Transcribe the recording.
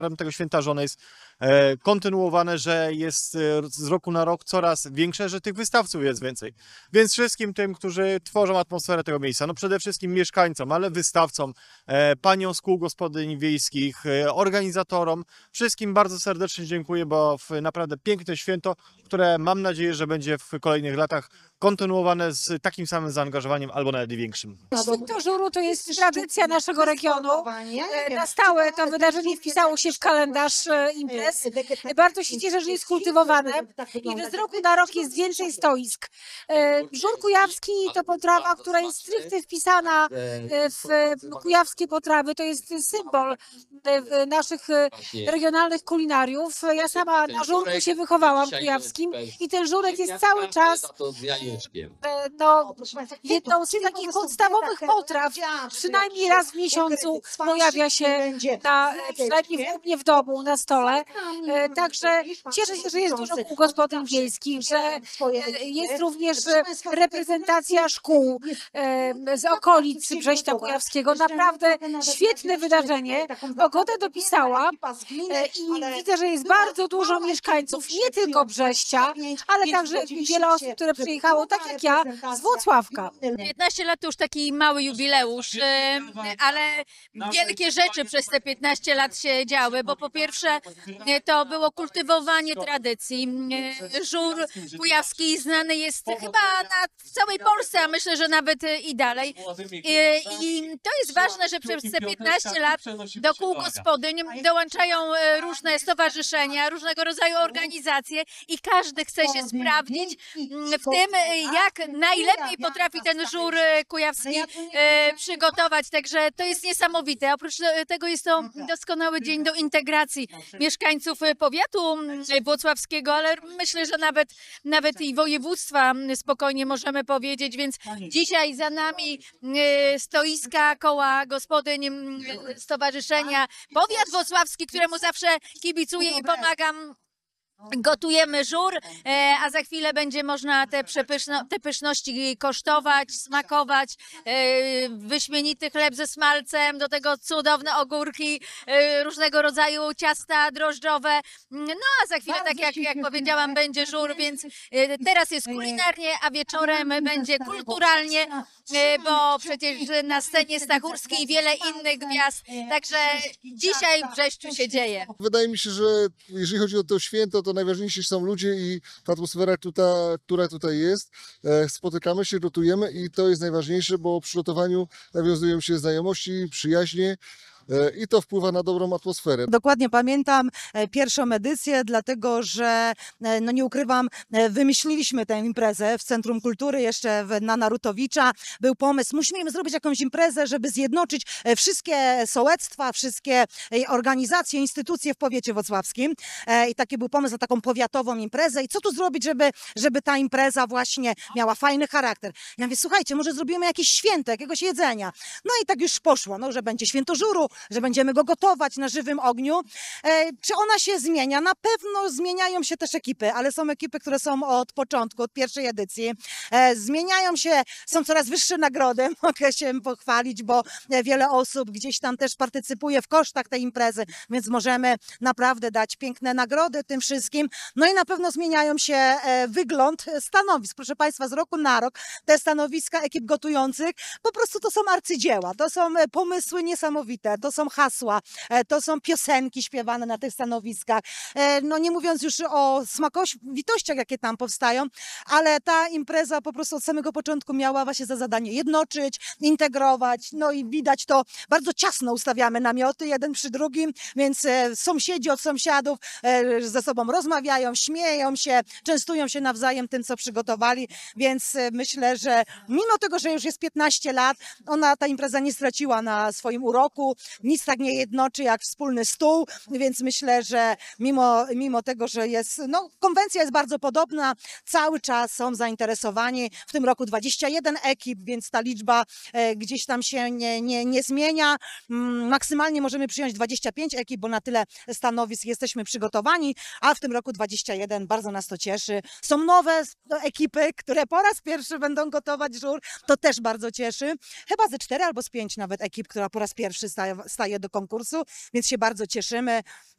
tego święta żony jest kontynuowane, że jest z roku na rok coraz większe, że tych wystawców jest więcej. Więc wszystkim tym, którzy tworzą atmosferę tego miejsca, no przede wszystkim mieszkańcom, ale wystawcom, paniom z kół gospodyń wiejskich, organizatorom, wszystkim bardzo serdecznie dziękuję, bo naprawdę piękne święto, które mam nadzieję, że będzie w kolejnych latach kontynuowane z takim samym zaangażowaniem albo nawet większym. Święto Żuru to jest tradycja naszego regionu. Na stałe to wydarzenie wpisało się w kalendarz imprez. Bardzo się cieszę, że jest kultywowane i że z roku na rok jest więcej stoisk. Żur kujawski to potrawa, która jest stricte wpisana w kujawskie potrawy. To jest symbol naszych regionalnych kulinariów. Ja sama na żurku się wychowałam kujawskim i ten żurek jest cały czas jedną z takich podstawowych potraw. Przynajmniej raz w miesiącu pojawia się przynajmniej u mnie w domu na stole. Także cieszę się, że jest dużo kół gospodyń wiejskich, że jest również reprezentacja szkół z okolic Brześcia Kujawskiego. Naprawdę świetne wydarzenie. Pogoda dopisała i widzę, że jest bardzo dużo mieszkańców, nie tylko Brześcia, ale także wiele osób, które przyjechało, tak jak ja, z Włocławka. 15 lat to już taki mały jubileusz, ale wielkie rzeczy przez te 15 lat się działy, bo po pierwsze to było kultywowanie tradycji. Żur kujawski znany jest chyba w całej Polsce, a myślę, że nawet i dalej. I to jest ważne, że przez te 15 lat do kół gospodyń dołączają różne stowarzyszenia, różnego rodzaju organizacje i każdy chce się sprawdzić w tym, jak najlepiej potrafi ten żur kujawski przygotować. Także to jest niesamowite. Oprócz tego jest to doskonały dzień do integracji mieszkańców powiatu włocławskiego, ale myślę, że nawet i województwa spokojnie możemy powiedzieć, więc dzisiaj za nami stoiska koła gospodyń stowarzyszenia Powiat Włocławski, któremu zawsze kibicuję i pomagam. Gotujemy żur, a za chwilę będzie można te pyszności kosztować, smakować. Wyśmienity chleb ze smalcem, do tego cudowne ogórki, różnego rodzaju ciasta drożdżowe. No a za chwilę, tak jak powiedziałam, będzie żur, więc teraz jest kulinarnie, a wieczorem będzie kulturalnie, bo przecież na scenie Stachurskiej wiele innych gwiazd. Także dzisiaj w Brześciu się dzieje. Wydaje mi się, że jeżeli chodzi o to święto, to najważniejsi są ludzie i ta atmosfera, która tutaj jest. Spotykamy się, gotujemy i to jest najważniejsze, bo w przygotowaniu nawiązują się znajomości, przyjaźnie. I to wpływa na dobrą atmosferę. Dokładnie pamiętam pierwszą edycję, dlatego że, no nie ukrywam, wymyśliliśmy tę imprezę w Centrum Kultury, jeszcze na Narutowicza. Był pomysł, musimy zrobić jakąś imprezę, żeby zjednoczyć wszystkie sołectwa, wszystkie organizacje, instytucje w powiecie włocławskim. I taki był pomysł na taką powiatową imprezę. I co tu zrobić, żeby ta impreza właśnie miała fajny charakter? Ja mówię, słuchajcie, może zrobimy jakieś święto, jakiegoś jedzenia. No i tak już poszło, no, że będzie święto żuru, że będziemy go gotować na żywym ogniu. Czy ona się zmienia? Na pewno zmieniają się też ekipy, ale są ekipy, które są od początku, od pierwszej edycji. Zmieniają się, są coraz wyższe nagrody, mogę się pochwalić, bo wiele osób gdzieś tam też partycypuje w kosztach tej imprezy, więc możemy naprawdę dać piękne nagrody tym wszystkim. No i na pewno zmieniają się wygląd stanowisk. Proszę Państwa, z roku na rok te stanowiska ekip gotujących, po prostu to są arcydzieła, to są pomysły niesamowite, to są hasła, to są piosenki śpiewane na tych stanowiskach. No nie mówiąc już o smakowitościach, jakie tam powstają, ale ta impreza po prostu od samego początku miała właśnie za zadanie jednoczyć, integrować, no i widać to, bardzo ciasno ustawiamy namioty jeden przy drugim, więc sąsiedzi od sąsiadów ze sobą rozmawiają, śmieją się, częstują się nawzajem tym, co przygotowali, więc myślę, że mimo tego, że już jest 15 lat, ta impreza nie straciła na swoim uroku, nic tak nie jednoczy jak wspólny stół, więc myślę, że mimo tego, że jest, no konwencja jest bardzo podobna, cały czas są zainteresowani. W tym roku 21 ekip, więc ta liczba gdzieś tam się nie zmienia. Maksymalnie możemy przyjąć 25 ekip, bo na tyle stanowisk jesteśmy przygotowani, a w tym roku 21, bardzo nas to cieszy. Są nowe ekipy, które po raz pierwszy będą gotować żur, to też bardzo cieszy. Chyba ze 4 albo z 5 nawet ekip, która po raz pierwszy staje do konkursu, więc się bardzo cieszymy.